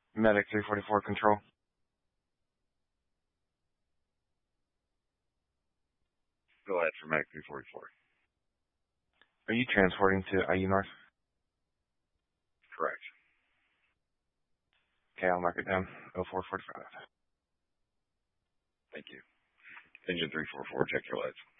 Medic 344 control. Go ahead for Medic 344. Are you transporting to IU North? Correct. Okay, I'll mark it down. 0445. Thank you. Engine 344, check your lights.